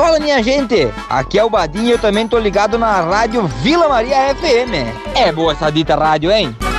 Fala, minha gente, aqui é o Badinho, eu também tô ligado na rádio Vila Maria FM. É boa essa dita rádio, hein?